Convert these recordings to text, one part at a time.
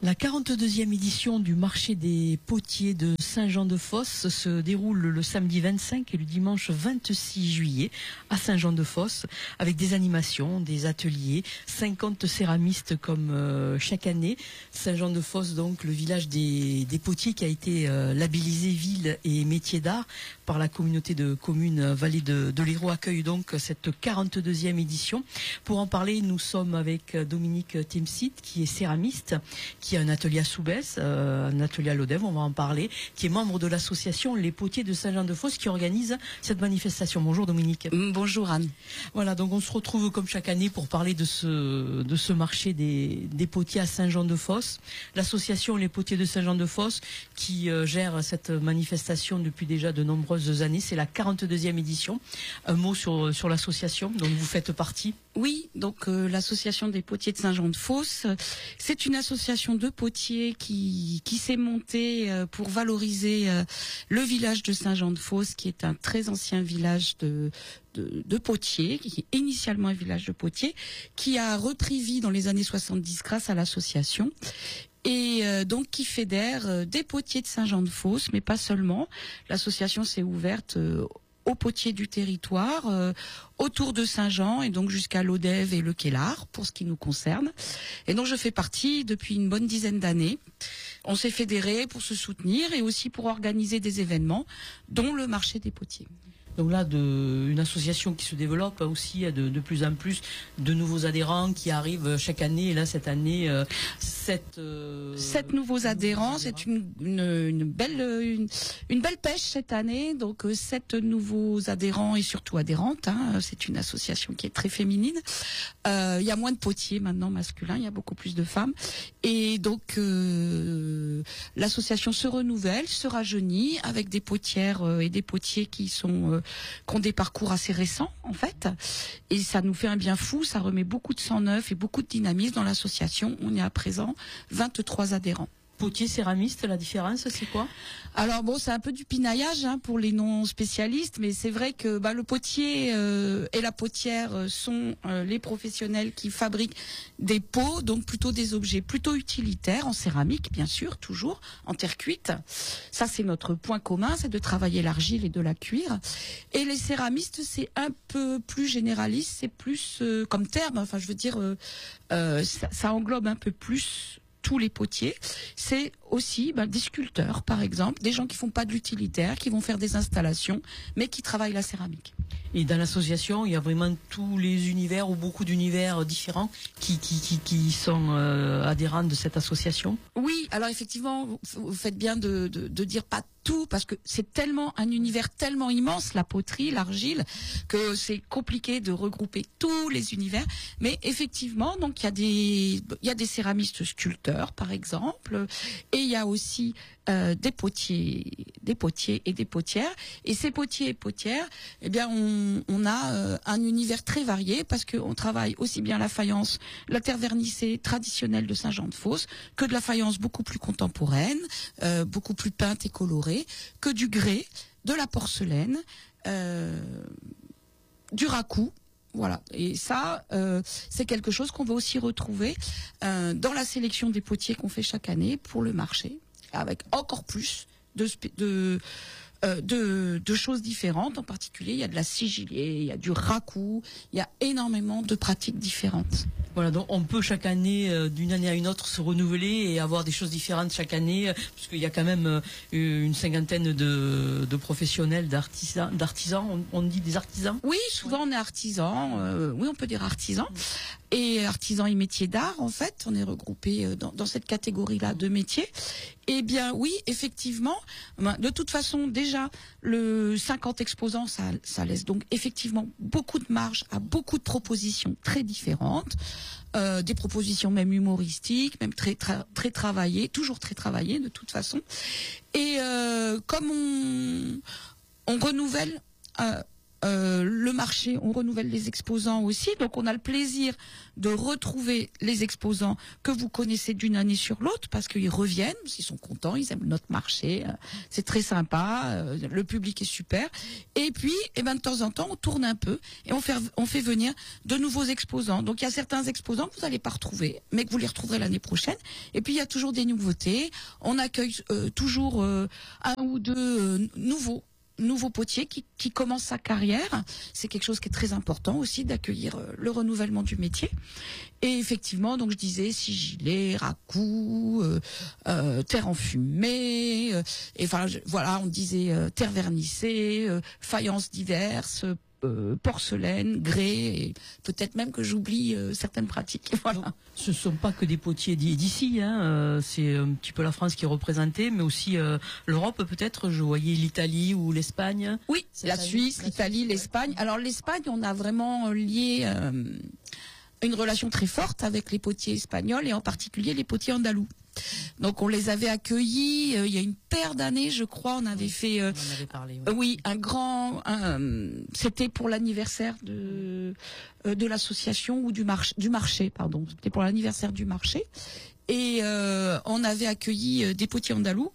La 42e édition du marché des potiers de Saint-Jean-de-Fosse se déroule le samedi 25 et le dimanche 26 juillet à Saint-Jean-de-Fosse avec des animations, des ateliers, 50 céramistes comme chaque année. Saint-Jean-de-Fosse, donc le village des potiers qui a été labellisé ville et métier d'art par la communauté de communes Vallée de l'Hérault, accueille donc cette 42e édition. Pour en parler, nous sommes avec Dominique Temsit qui est céramiste, qui a un atelier à Soubès, un atelier à Lodève, on va en parler, qui est membre de l'association Les Potiers de Saint-Jean-de-Fosse qui organise cette manifestation. Bonjour Dominique. Bonjour Anne. Voilà, donc on se retrouve comme chaque année pour parler de ce marché des potiers à Saint-Jean-de-Fosse. L'association Les Potiers de Saint-Jean-de-Fosse qui gère cette manifestation depuis déjà de nombreuses années. C'est la 42e édition. Un mot sur l'association dont vous faites partie. Oui, donc l'association des Potiers de Saint-Jean-de-Fosse, c'est une association de potiers qui s'est montée pour valoriser le village de Saint-Jean-de-Fosse, qui est un très ancien village de potiers, qui est initialement un village de potiers, qui a repris vie dans les années 70 grâce à l'association. Et donc qui fédère des potiers de Saint-Jean-de-Fosse, mais pas seulement. L'association s'est ouverte aux potiers du territoire, autour de Saint-Jean et donc jusqu'à Lodève et le Quélard pour ce qui nous concerne. Et donc je fais partie depuis une bonne dizaine d'années. On s'est fédérés pour se soutenir et aussi pour organiser des événements, dont le marché des potiers. Donc là, une association qui se développe aussi, de plus en plus de nouveaux adhérents qui arrivent chaque année. Et là, cette année, sept nouveaux adhérents. C'est une belle pêche cette année. Donc 7 nouveaux adhérents et surtout adhérentes. C'est une association qui est très féminine. Il y a moins de potiers maintenant masculins. Il y a beaucoup plus de femmes. Et donc l'association se renouvelle, se rajeunit avec des potières et des potiers qui ont des parcours assez récents en fait, et ça nous fait un bien fou, ça remet beaucoup de sang neuf et beaucoup de dynamisme dans l'association. On est à présent 23 adhérents. Potier, céramiste, la différence, c'est quoi? Alors bon, c'est un peu du pinaillage pour les non spécialistes, mais c'est vrai que le potier et la potière sont les professionnels qui fabriquent des pots, donc plutôt des objets plutôt utilitaires, en céramique bien sûr, toujours, en terre cuite. Ça c'est notre point commun, c'est de travailler l'argile et de la cuire. Et les céramistes, c'est un peu plus généraliste, c'est plus comme terme, enfin je veux dire, ça englobe un peu plus tous les potiers. C'est aussi des sculpteurs, par exemple, des gens qui font pas de l'utilitaire, qui vont faire des installations, mais qui travaillent la céramique. Et dans l'association, il y a vraiment tous les univers ou beaucoup d'univers différents qui sont adhérents de cette association. Oui, alors effectivement, vous faites bien de dire pas tout, parce que c'est tellement un univers tellement immense, la poterie, l'argile, que c'est compliqué de regrouper tous les univers. Mais effectivement, donc il y a des céramistes sculpteurs, par exemple, et il y a aussi des potiers et des potières. Et ces potiers et potières, eh bien, on a un univers très varié parce qu'on travaille aussi bien la faïence, la terre vernissée traditionnelle de Saint-Jean-de-Fosse, que de la faïence beaucoup plus contemporaine, beaucoup plus peinte et colorée, que du grès, de la porcelaine, du raku. Voilà, et ça, c'est quelque chose qu'on va aussi retrouver dans la sélection des potiers qu'on fait chaque année pour le marché, avec encore plus de choses différentes. En particulier, il y a de la sigillée, il y a du raku, il y a énormément de pratiques différentes. Voilà, donc on peut chaque année, d'une année à une autre, se renouveler et avoir des choses différentes chaque année, puisqu'il y a quand même une cinquantaine de professionnels, d'artisans. On dit des artisans? Oui, souvent on est artisans. Oui, on peut dire artisans. Et artisans et métiers d'art, en fait, on est regroupés dans cette catégorie-là de métiers. Eh bien, oui, effectivement. De toute façon, déjà, le 50 exposants, ça laisse donc effectivement beaucoup de marge à beaucoup de propositions très différentes, des propositions même humoristiques, même très travaillées, toujours très travaillées de toute façon. Et comme on renouvelle le marché, on renouvelle les exposants aussi, donc on a le plaisir de retrouver les exposants que vous connaissez d'une année sur l'autre parce qu'ils reviennent, ils sont contents, ils aiment notre marché, c'est très sympa, le public est super. Et puis, de temps en temps, on tourne un peu et on fait venir de nouveaux exposants. Donc il y a certains exposants que vous n'allez pas retrouver, mais que vous les retrouverez l'année prochaine. Et puis il y a toujours des nouveautés. On accueille toujours un ou deux nouveau potier qui commence sa carrière. C'est quelque chose qui est très important aussi d'accueillir le renouvellement du métier. Et effectivement, donc je disais sigilé, ragoût, terre enfumée, et enfin voilà, on disait terre vernissée, faïences diverses, porcelaine, grès, et peut-être même que j'oublie certaines pratiques. Voilà. Donc, ce ne sont pas que des potiers d'ici, hein, c'est un petit peu la France qui est représentée, mais aussi l'Europe peut-être. Je voyais l'Italie ou l'Espagne. Oui, la Suisse, l'Italie, l'Espagne. Alors l'Espagne, on a vraiment lié une relation très forte avec les potiers espagnols et en particulier les potiers andalous. Donc on les avait accueillis il y a une paire d'années, je crois. On avait fait, on en avait parlé, oui, un grand. C'était pour l'anniversaire de l'association ou du marché, pardon. C'était pour l'anniversaire du marché. Et on avait accueilli des potiers andalous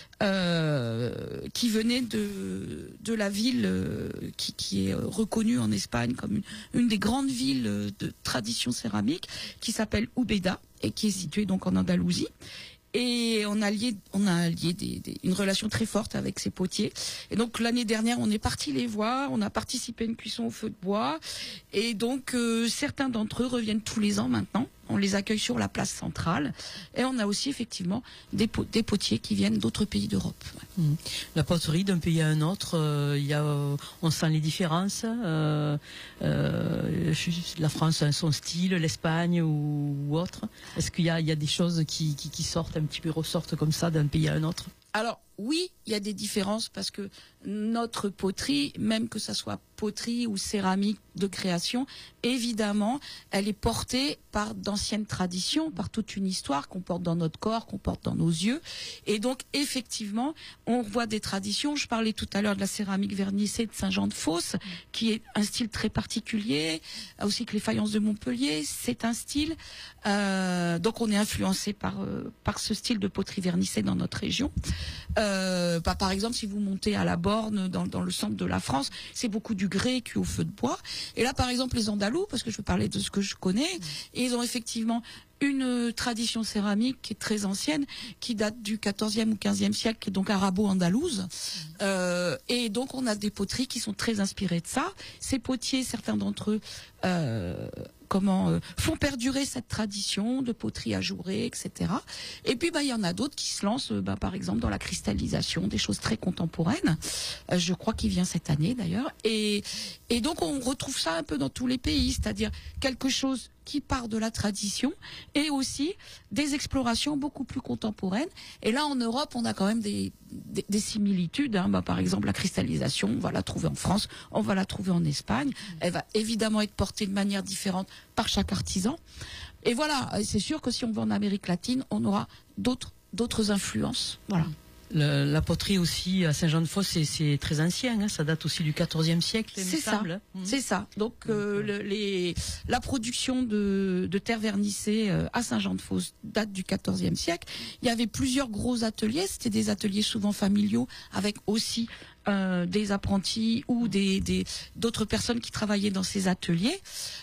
qui venaient de la ville qui est reconnue en Espagne comme une des grandes villes de tradition céramique, qui s'appelle Ubeda et qui est située donc en Andalousie. Et on a lié une relation très forte avec ces potiers. Et donc l'année dernière, on est parti les voir, on a participé à une cuisson au feu de bois. Et donc certains d'entre eux reviennent tous les ans maintenant. On les accueille sur la place centrale. Et on a aussi effectivement des potiers qui viennent d'autres pays d'Europe. Ouais. La poterie d'un pays à un autre, on sent les différences. La France a son style, l'Espagne ou autre. Est-ce qu'il y a des choses qui sortent un petit peu, ressortent comme ça d'un pays à un autre? Alors oui, il y a des différences parce que notre poterie, même que ça soit poterie ou céramique de création, évidemment, elle est portée par d'anciennes traditions, par toute une histoire qu'on porte dans notre corps, qu'on porte dans nos yeux. Et donc, effectivement, on voit des traditions. Je parlais tout à l'heure de la céramique vernissée de Saint-Jean-de-Fosse, qui est un style très particulier, aussi que les faïences de Montpellier, c'est un style. Donc, on est influencé par ce style de poterie vernissée dans notre région. Par exemple, si vous montez à la Borne, dans le centre de la France, c'est beaucoup du grès cuit au feu de bois. Et là, par exemple, les Andalous, parce que je veux parler de ce que je connais, et ils ont effectivement une tradition céramique qui est très ancienne, qui date du 14e ou 15e siècle, qui est donc arabo-andalouse. Et donc, on a des poteries qui sont très inspirées de ça. Ces potiers, certains d'entre eux, font perdurer cette tradition de poterie ajourée, etc. Et puis, il y en a d'autres qui se lancent, par exemple, dans la cristallisation, des choses très contemporaines. Je crois qu'il vient cette année, d'ailleurs. Et donc, on retrouve ça un peu dans tous les pays, c'est-à-dire quelque chose qui part de la tradition et aussi des explorations beaucoup plus contemporaines. Et là, en Europe, on a quand même des similitudes. Par exemple, la cristallisation, on va la trouver en France, on va la trouver en Espagne. Elle va évidemment être portée de manière différente par chaque artisan. Et voilà, c'est sûr que si on va en Amérique latine, on aura d'autres influences. Voilà. La poterie aussi à Saint-Jean-de-Fosse, c'est très ancien, hein, ça date aussi du XIVe siècle. C'est ça. C'est ça. Donc la production de terre vernissée à Saint-Jean-de-Fosse date du XIVe siècle. Il y avait plusieurs gros ateliers, c'était des ateliers souvent familiaux avec aussi des apprentis ou d'autres personnes qui travaillaient dans ces ateliers.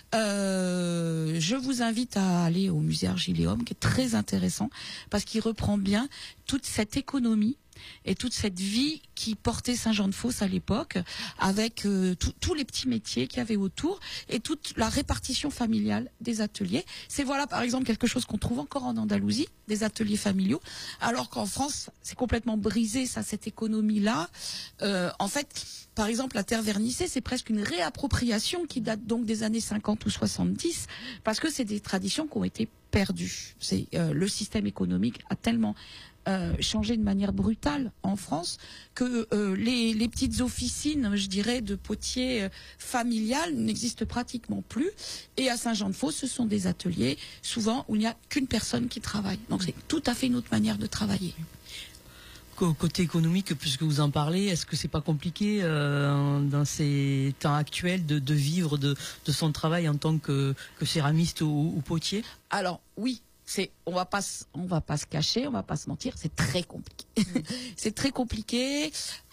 Je vous invite à aller au musée Argiléum, qui est très intéressant parce qu'il reprend bien toute cette économie et toute cette vie qui portait Saint-Jean-de-Fosse à l'époque, avec tous les petits métiers qu'il y avait autour et toute la répartition familiale des ateliers. C'est voilà par exemple quelque chose qu'on trouve encore en Andalousie, des ateliers familiaux, alors qu'en France c'est complètement brisé cette économie-là. En fait, par exemple, la terre vernissée, c'est presque une réappropriation qui date donc des années 50 ou 70, parce que c'est des traditions qui ont été perdues. Le système économique a tellement changé de manière brutale en France que les petites officines, je dirais, de potiers familiales n'existent pratiquement plus. Et à Saint-Jean-de-Fosse, ce sont des ateliers souvent où il n'y a qu'une personne qui travaille. Donc c'est tout à fait une autre manière de travailler. Côté économique, puisque vous en parlez, est-ce que c'est pas compliqué dans ces temps actuels de vivre de son travail en tant que céramiste ou potier? Alors oui, on va pas se cacher, on va pas se mentir, c'est très compliqué. C'est très compliqué.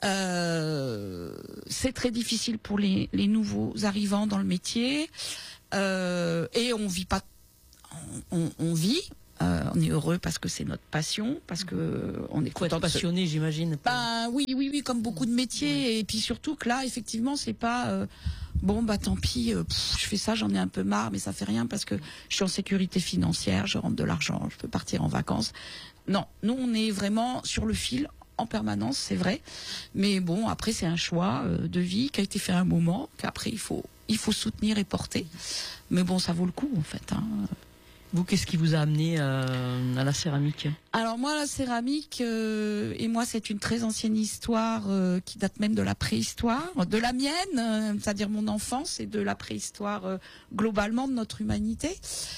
C'est très difficile pour les nouveaux arrivants dans le métier. Et on vit pas. On vit. On est heureux parce que c'est notre passion, parce que on est content. Passionné, j'imagine. Ben oui, comme beaucoup de métiers. Ouais. Et puis surtout que là, effectivement, c'est pas bon, bah tant pis, je fais ça, j'en ai un peu marre, mais ça fait rien parce que je suis en sécurité financière, je rentre de l'argent, je peux partir en vacances. Non, nous on est vraiment sur le fil en permanence, c'est vrai. Mais bon, après c'est un choix de vie qui a été fait à un moment, qu'après il faut soutenir et porter. Mais bon, ça vaut le coup en fait. Hein. Vous, qu'est-ce qui vous a amené à la céramique? Alors moi, la céramique, et moi, c'est une très ancienne histoire qui date même de la préhistoire, de la mienne, c'est-à-dire mon enfance, et de la préhistoire globalement de notre humanité.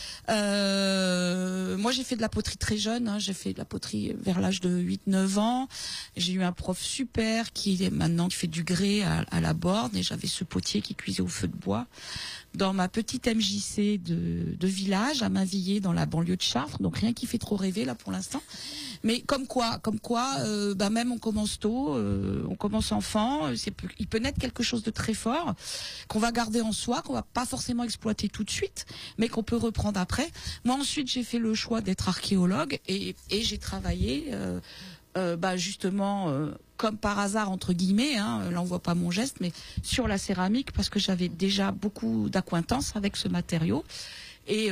Moi, j'ai fait de la poterie très jeune, hein, j'ai fait de la poterie vers l'âge de 8-9 ans. J'ai eu un prof super qui fait du grès à la borne, et j'avais ce potier qui cuisait au feu de bois dans ma petite MJC de village à Mainvilliers dans la banlieue de Chartres, donc rien qui fait trop rêver là pour l'instant. Mais comme quoi, même on commence tôt, on commence enfant, il peut naître quelque chose de très fort qu'on va garder en soi, qu'on va pas forcément exploiter tout de suite, mais qu'on peut reprendre après. Moi ensuite j'ai fait le choix d'être archéologue et j'ai travaillé justement comme par hasard entre guillemets, hein, là on voit pas mon geste, mais sur la céramique parce que j'avais déjà beaucoup d'acquaintance avec ce matériau. Et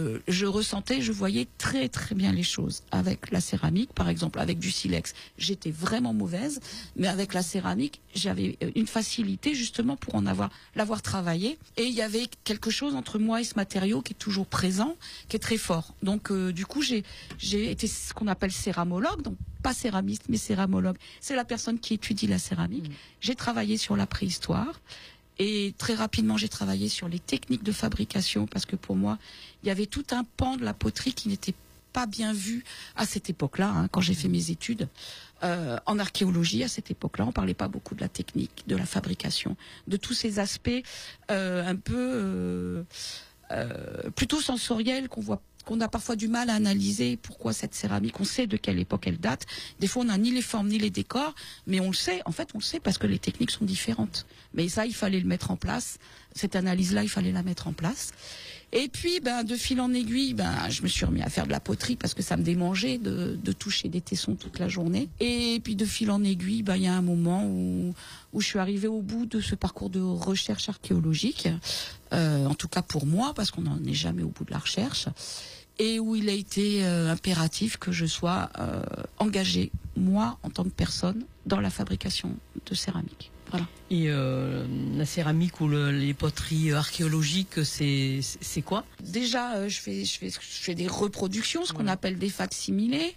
je voyais très très bien les choses avec la céramique, par exemple avec du silex. J'étais vraiment mauvaise, mais avec la céramique, j'avais une facilité justement pour l'avoir travaillé. Et il y avait quelque chose entre moi et ce matériau qui est toujours présent, qui est très fort. Donc du coup, j'ai été ce qu'on appelle céramologue, donc pas céramiste, mais céramologue. C'est la personne qui étudie la céramique. J'ai travaillé sur la préhistoire. Et très rapidement, j'ai travaillé sur les techniques de fabrication parce que pour moi, il y avait tout un pan de la poterie qui n'était pas bien vu à cette époque-là, hein, quand j'ai fait mes études en archéologie. À cette époque-là, on parlait pas beaucoup de la technique, de la fabrication, de tous ces aspects un peu plutôt sensoriels qu'on a parfois du mal à analyser. Pourquoi cette céramique, on sait de quelle époque elle date. Des fois, on n'a ni les formes ni les décors, mais on le sait. En fait, on le sait parce que les techniques sont différentes. Mais ça, il fallait le mettre en place. Cette analyse-là, il fallait la mettre en place. Et puis, de fil en aiguille, je me suis remis à faire de la poterie parce que ça me démangeait de toucher des tessons toute la journée. Et puis, de fil en aiguille, il y a un moment où je suis arrivée au bout de ce parcours de recherche archéologique. En tout cas pour moi, parce qu'on n'en est jamais au bout de la recherche. Et où il a été impératif que je sois engagée, moi, en tant que personne, dans la fabrication de céramique. Voilà. Et la céramique ou les poteries archéologiques, c'est quoi? Déjà, je fais des reproductions, ce qu'on appelle des facsimilés.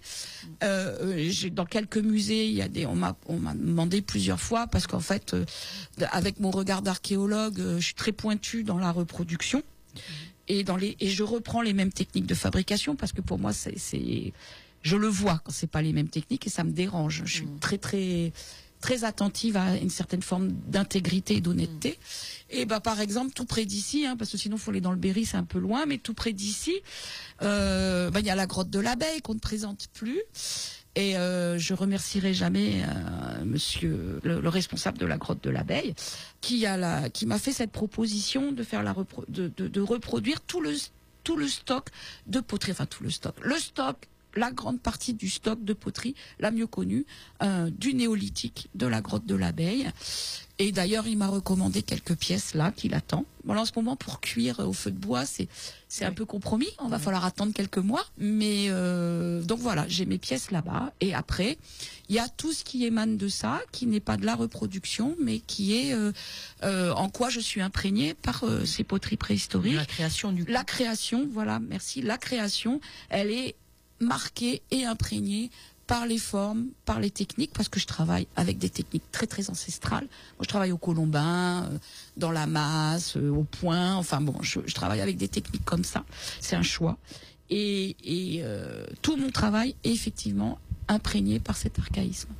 Dans quelques musées, on m'a demandé plusieurs fois parce qu'en fait, avec mon regard d'archéologue, je suis très pointue dans la reproduction. Et je reprends les mêmes techniques de fabrication parce que pour moi je le vois quand c'est pas les mêmes techniques et ça me dérange. Je suis très très très attentive à une certaine forme d'intégrité et d'honnêteté. Et par exemple tout près d'ici, parce que sinon faut aller dans le Berry, c'est un peu loin, mais tout près d'ici, il y a la grotte de l'Abeille qu'on ne présente plus. Et je remercierai jamais monsieur le responsable de la grotte de l'Abeille qui m'a fait cette proposition de faire de reproduire tout le stock de poterie, enfin tout le stock, la grande partie du stock de poterie la mieux connue du néolithique de la grotte de l'Abeille. Et d'ailleurs, il m'a recommandé quelques pièces là qu'il attend. Bon, là, en ce moment, pour cuire au feu de bois, c'est un peu compromis. On va falloir attendre quelques mois. Mais donc voilà, j'ai mes pièces là-bas. Et après, il y a tout ce qui émane de ça, qui n'est pas de la reproduction, mais qui est en quoi je suis imprégnée par ces poteries préhistoriques. La création du coup. La création, voilà, merci. La création, elle est marquée et imprégnée par les formes, par les techniques, parce que je travaille avec des techniques très très ancestrales. Moi, je travaille au colombin, dans la masse, au point. Enfin bon, je travaille avec des techniques comme ça. C'est un choix. Et tout mon travail est effectivement imprégné par cet archaïsme.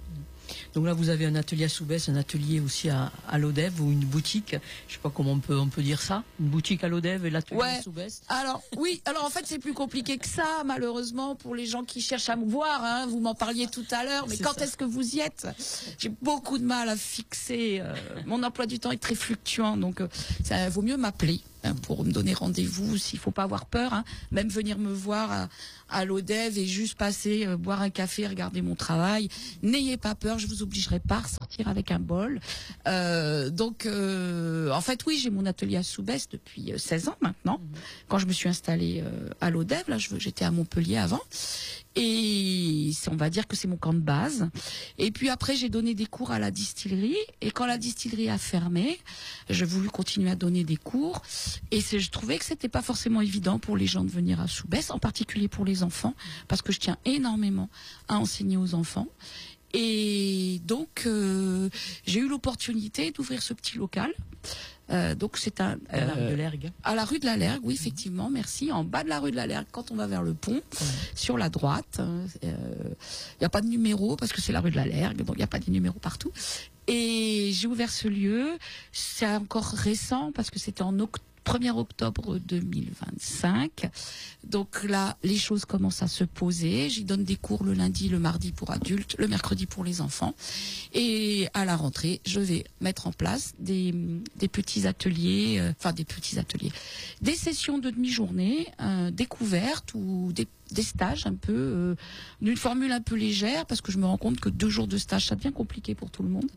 Donc là, vous avez un atelier à Soubès, un atelier aussi à l'Odève ou une boutique. Je sais pas comment on peut dire ça. Une boutique à l'Odève et l'atelier à Soubès. Alors oui, alors en fait c'est plus compliqué que ça, malheureusement pour les gens qui cherchent à me voir. Hein, vous m'en parliez tout à l'heure, mais quand est-ce que vous y êtes? J'ai beaucoup de mal à fixer. Mon emploi du temps est très fluctuant, donc ça vaut mieux m'appeler pour me donner rendez-vous. S'il faut pas avoir peur, hein, même venir me voir à l'Odève et juste passer boire un café, regarder mon travail. N'ayez pas peur, je vous obligerai pas à sortir avec un bol. Donc en fait oui, j'ai mon atelier à Soubès depuis 16 ans maintenant. Quand je me suis installée à l'Odève, là j'étais à Montpellier avant. Et on va dire que c'est mon camp de base. Et puis après, j'ai donné des cours à la distillerie. Et quand la distillerie a fermé, j'ai voulu continuer à donner des cours. Et je trouvais que c'était pas forcément évident pour les gens de venir à Soubès, en particulier pour les enfants, parce que je tiens énormément à enseigner aux enfants. Et donc, j'ai eu l'opportunité d'ouvrir ce petit local. Donc c'est à la rue de l'Ergue. À la rue de la Lergue, oui, effectivement, merci. En bas de la rue de la Lergue, quand on va vers le pont, sur la droite, il n'y a pas de numéro parce que c'est la rue de la Lergue, donc il n'y a pas de numéro partout. Et j'ai ouvert ce lieu. C'est encore récent parce que c'était en 1er octobre 2025. Donc là, les choses commencent à se poser. J'y donne des cours le lundi, le mardi pour adultes, le mercredi pour les enfants. Et à la rentrée, je vais mettre en place des petits ateliers, des sessions de demi-journée, découvertes ou des stages un peu, d'une formule un peu légère, parce que je me rends compte que 2 jours de stage, ça devient compliqué pour tout le monde.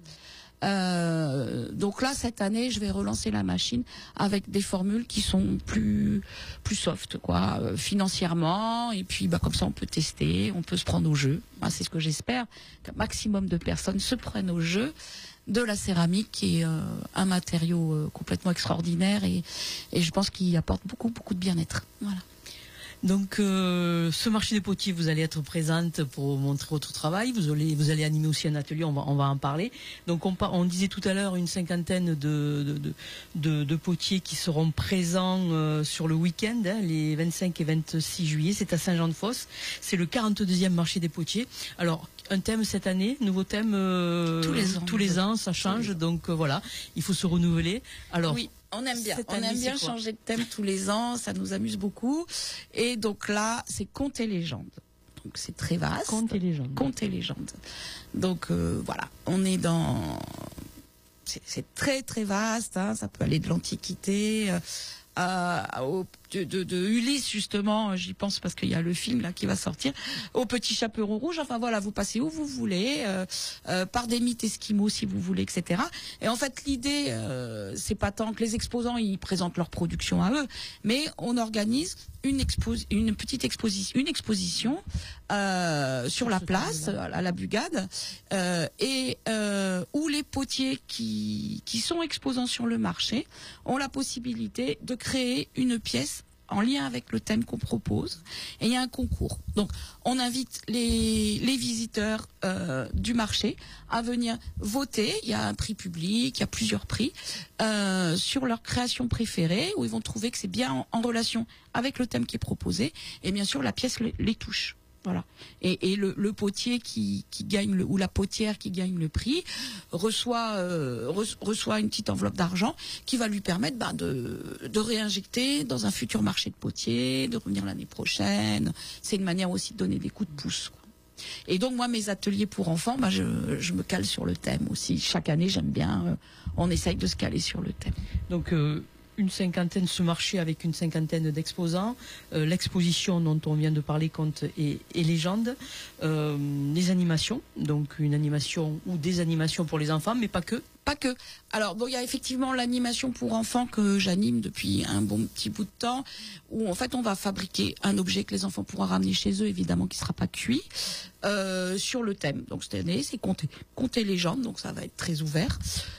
Donc là, cette année, je vais relancer la machine avec des formules qui sont plus soft, quoi, financièrement. Et puis, comme ça, on peut tester, on peut se prendre au jeu. Moi, c'est ce que j'espère, qu'un maximum de personnes se prennent au jeu de la céramique, qui est un matériau complètement extraordinaire et je pense qu'il apporte beaucoup de bien-être. Voilà. Donc, ce marché des potiers, vous allez être présente pour montrer votre travail. Vous allez animer aussi un atelier. On va en parler. Donc, on disait tout à l'heure une 50aine de potiers qui seront présents sur le week-end, hein, les 25 et 26 juillet. C'est à Saint-Jean-de-Fosse. C'est le 42e marché des potiers. Alors, un thème cette année, nouveau thème tous les ans, ça change. Donc voilà, il faut se renouveler. Alors. Oui. On aime bien changer de thème tous les ans, ça nous amuse beaucoup. Et donc là, c'est contes et légendes. Donc c'est très vaste. Contes et légendes. Contes et légendes. Donc voilà, on est dans... C'est très très vaste, hein, ça peut aller de l'Antiquité de Ulysse, justement, j'y pense parce qu'il y a le film là qui va sortir, au Petit Chaperon Rouge. Enfin voilà, vous passez où vous voulez, par des mythes esquimaux si vous voulez, etc. Et en fait, l'idée, c'est pas tant que les exposants ils présentent leur production à eux, mais on organise une exposition sur la place, à la Bugade, et où les potiers qui sont exposants sur le marché ont la possibilité de créer une pièce en lien avec le thème qu'on propose, et il y a un concours. Donc on invite les visiteurs du marché à venir voter. Il y a un prix public, il y a plusieurs prix sur leur création préférée, où ils vont trouver que c'est bien en relation avec le thème qui est proposé, et bien sûr la pièce les touche. Voilà. Et le potier qui gagne ou la potière qui gagne le prix reçoit une petite enveloppe d'argent qui va lui permettre de réinjecter dans un futur marché de potiers, de revenir l'année prochaine. C'est une manière aussi de donner des coups de pouce, quoi. Et donc moi, mes ateliers pour enfants, je me cale sur le thème aussi. Chaque année, j'aime bien, on essaye de se caler sur le thème. Donc une 50aine, ce marché avec une 50aine d'exposants, l'exposition dont on vient de parler, contes et légendes, les animations, donc une animation ou des animations pour les enfants, mais pas que. Pas que. Alors bon, il y a effectivement l'animation pour enfants que j'anime depuis un bon petit bout de temps, où en fait on va fabriquer un objet que les enfants pourront ramener chez eux, évidemment qui sera pas cuit, sur le thème. Donc cette année c'est contes et légendes, donc ça va être très ouvert.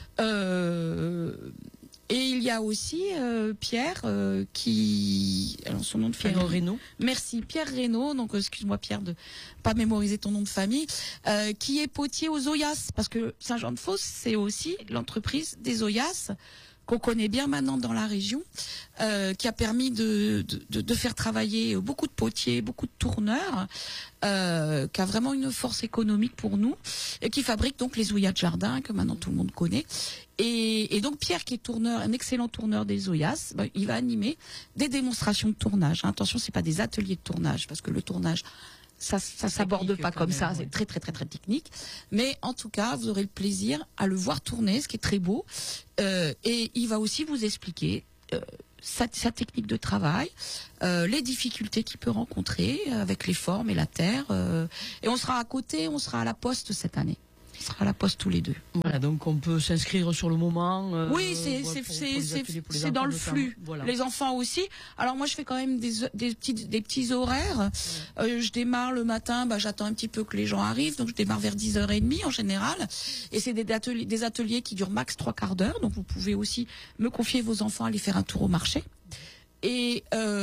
Et il y a aussi Pierre alors son nom de famille. Pierre Reynaud. Merci, Pierre Reynaud. Donc excuse-moi Pierre de pas mémoriser ton nom de famille, qui est potier aux Oyas, parce que Saint-Jean-de-Fosse c'est aussi l'entreprise des Oyas qu'on connaît bien maintenant dans la région, qui a permis de faire travailler beaucoup de potiers, beaucoup de tourneurs, qui a vraiment une force économique pour nous, et qui fabrique donc les Zoyas de jardin, que maintenant tout le monde connaît. Et donc Pierre, qui est tourneur, un excellent tourneur des Zoyas, il va animer des démonstrations de tournage. Attention, c'est pas des ateliers de tournage, parce que le tournage, ça s'aborde pas comme ça, c'est très technique. Mais en tout cas, vous aurez le plaisir à le voir tourner, ce qui est très beau. Et il va aussi vous expliquer sa technique de travail, les difficultés qu'il peut rencontrer avec les formes et la terre. Et on sera à côté, on sera à la Poste cette année. On sera à la Poste tous les deux. Voilà, donc on peut s'inscrire sur le moment. Oui, c'est dans le flux. Voilà. Les enfants aussi. Alors moi, je fais quand même des petits horaires. Je démarre le matin, j'attends un petit peu que les gens arrivent, donc je démarre vers 10h30 en général. Et c'est des ateliers qui durent max 3/4 d'heure. Donc vous pouvez aussi me confier vos enfants, aller faire un tour au marché. Et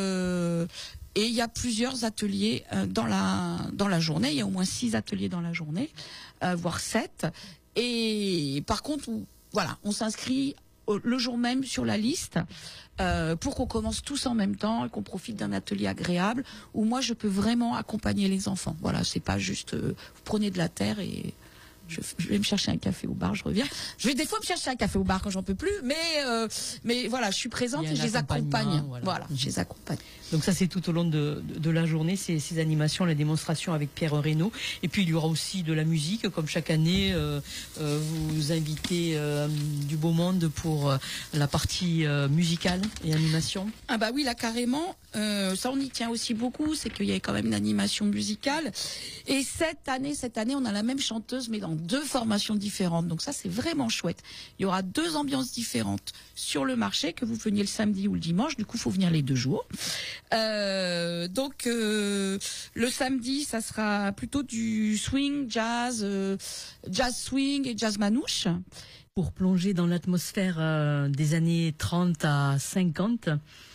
il y a plusieurs ateliers dans la journée. Il y a au moins 6 ateliers dans la journée, voire 7. Et par contre, voilà, on s'inscrit le jour même sur la liste pour qu'on commence tous en même temps et qu'on profite d'un atelier agréable où moi je peux vraiment accompagner les enfants. Voilà, c'est pas juste vous prenez de la terre et je vais me chercher un café au bar, je reviens. Je vais des fois me chercher un café au bar quand j'en peux plus, mais voilà, je suis présente et je les accompagne. Voilà, je les accompagne. Donc ça, c'est tout au long de la journée, ces animations, la démonstration avec Pierre Reynaud. Et puis il y aura aussi de la musique, comme chaque année, vous invitez du beau monde pour la partie musicale et animation. Ah bah oui, là carrément. Ça, on y tient aussi beaucoup, c'est qu'il y a quand même une animation musicale. Et cette année, on a la même chanteuse, mais dans 2 formations différentes. Donc ça, c'est vraiment chouette. Il y aura 2 ambiances différentes sur le marché, que vous veniez le samedi ou le dimanche. Du coup, il faut venir les 2 jours. Donc le samedi, ça sera plutôt du swing, jazz, jazz swing et jazz manouche. Pour plonger dans l'atmosphère des années 30 à 50,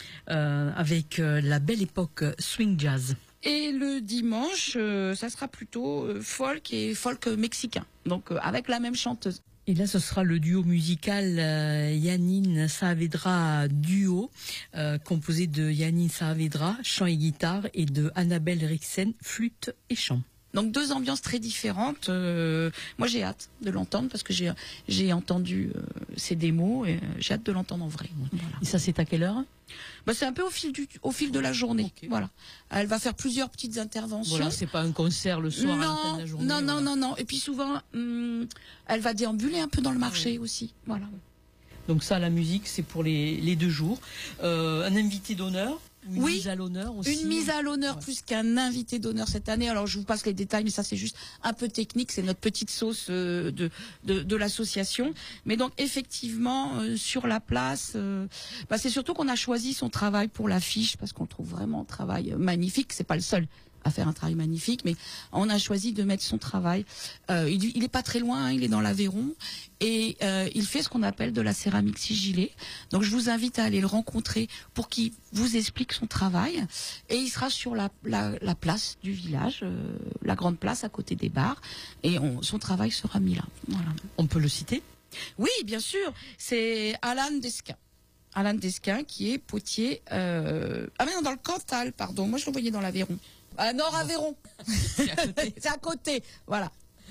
avec la belle époque swing jazz. Et le dimanche, ça sera plutôt folk et folk mexicain. Donc avec la même chanteuse. Et là, ce sera le duo musical Yannine Saavedra duo, composé de Yannine Saavedra, chant et guitare, et de Annabelle Rixen, flûte et chant. Donc 2 ambiances très différentes. Moi, j'ai hâte de l'entendre parce que j'ai entendu ces démos et j'ai hâte de l'entendre en vrai. Voilà. Et ça, c'est à quelle heure ? C'est un peu au fil de la journée. Okay. Voilà. Elle va faire plusieurs petites interventions. Voilà, c'est pas un concert le soir à la fin de la journée. Non. Et puis souvent, elle va déambuler un peu dans le marché aussi. Voilà. Donc ça, la musique, c'est pour les 2 jours. Un invité d'honneur. Mise à l'honneur aussi. Une mise à l'honneur plus qu'un invité d'honneur cette année. Alors je vous passe les détails, mais ça c'est juste un peu technique, c'est notre petite sauce de l'association. Mais donc effectivement sur la place, c'est surtout qu'on a choisi son travail pour l'affiche parce qu'on trouve vraiment un travail magnifique. C'est pas le seul à faire un travail magnifique, mais on a choisi de mettre son travail. Il est pas très loin, il est dans l'Aveyron et il fait ce qu'on appelle de la céramique sigillée. Donc je vous invite à aller le rencontrer pour qu'il vous explique son travail et il sera sur la place du village, la grande place à côté des bars et son travail sera mis là. Voilà. On peut le citer ? Oui, bien sûr. C'est Alain Desquin. Alain Desquin qui est potier. Non, dans le Cantal, pardon. Moi je le voyais dans l'Aveyron. Nord-Aveyron. C'est à côté. Voilà.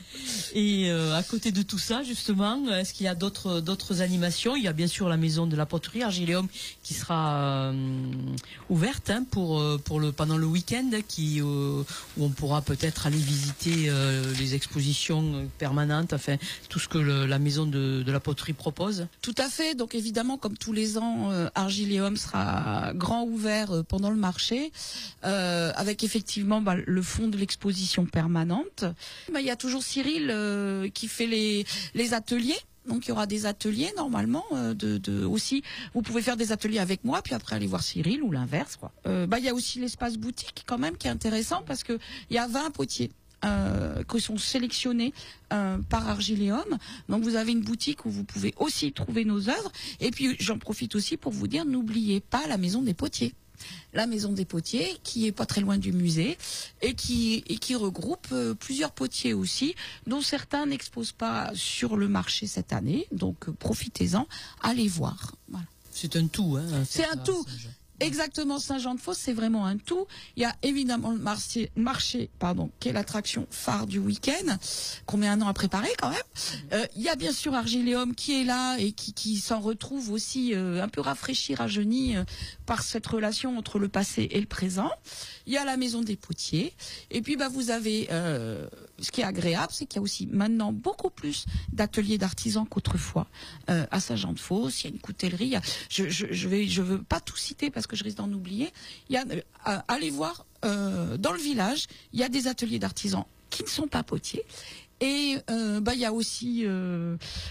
Et à côté de tout ça, justement, est-ce qu'il y a d'autres animations ? Il y a bien sûr la maison de la poterie Argiléum qui sera ouverte pendant le week-end, où on pourra peut-être aller visiter les expositions permanentes, enfin tout ce que la maison de la poterie propose. Tout à fait. Donc évidemment, comme tous les ans, Argiléum sera grand ouvert pendant le marché, avec effectivement le fond de l'exposition permanente. Il y a toujours Cyril qui fait les ateliers. Donc il y aura des ateliers normalement aussi. Vous pouvez faire des ateliers avec moi puis après aller voir Cyril ou l'inverse quoi. Il y a aussi l'espace boutique quand même qui est intéressant parce que il y a 20 potiers qui sont sélectionnés par Argiléum. Donc vous avez une boutique où vous pouvez aussi trouver nos œuvres et puis j'en profite aussi pour vous dire n'oubliez pas la maison des potiers. la maison des potiers, qui est pas très loin du musée, et qui regroupe plusieurs potiers aussi, dont certains n'exposent pas sur le marché cette année. Donc profitez-en, allez voir. Voilà. C'est un tout, hein. C'est un tout. Exactement, Saint-Jean-de-Fosse, c'est vraiment un tout. Il y a évidemment le marché, qui est l'attraction phare du week-end, qu'on met un an à préparer quand même. Il y a bien sûr Argiléum qui est là et qui s'en retrouve aussi un peu rafraîchi, rajeuni par cette relation entre le passé et le présent. Il y a la maison des potiers. Et puis vous avez ce qui est agréable, c'est qu'il y a aussi maintenant beaucoup plus d'ateliers d'artisans qu'autrefois à Saint-Jean-de-Fosse. Il y a une coutellerie. Je veux pas tout citer parce que je risque d'en oublier. Il y a allez voir dans le village, il y a des ateliers d'artisans qui ne sont pas potiers. Et il y a aussi